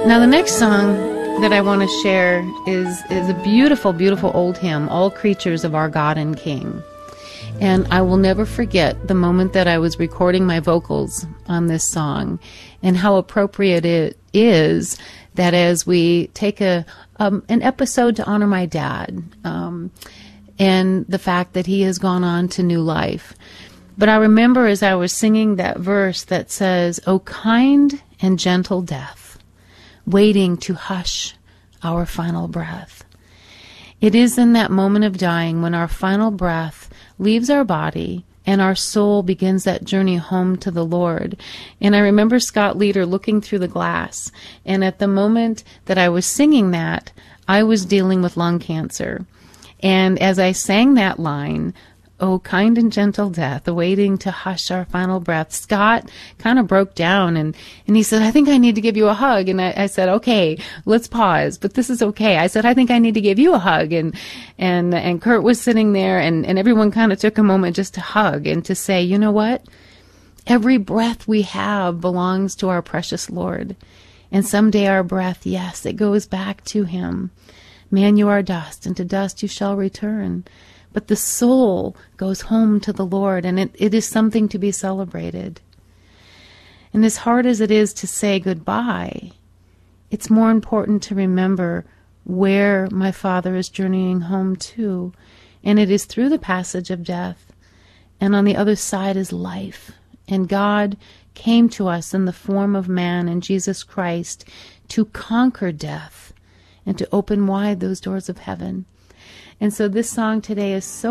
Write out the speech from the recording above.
Now the next song that I want to share is a beautiful, beautiful old hymn, All Creatures of Our God and King. And I will never forget the moment that I was recording my vocals on this song and how appropriate it is that as we take an episode to honor my dad and the fact that he has gone on to new life. But I remember as I was singing that verse that says, "O kind and gentle death, waiting to hush our final breath." It is in that moment of dying when our final breath leaves our body and our soul begins that journey home to the Lord. And I remember Scott Leader looking through the glass, and at the moment that I was singing that, I was dealing with lung cancer. And as I sang that line, "Oh, kind and gentle death, waiting to hush our final breath," Scott kind of broke down and he said, "I think I need to give you a hug." And I said, "Okay, let's pause, but this is okay." I said, "I think I need to give you a hug." And Kurt was sitting there and everyone kind of took a moment just to hug and to say, you know what? Every breath we have belongs to our precious Lord. And someday our breath, yes, it goes back to him. Man, you are dust, and to dust you shall return. But the soul goes home to the Lord, and it is something to be celebrated. And as hard as it is to say goodbye, it's more important to remember where my Father is journeying home to. And it is through the passage of death. And on the other side is life. And God came to us in the form of man in Jesus Christ to conquer death and to open wide those doors of heaven. And so this song today is so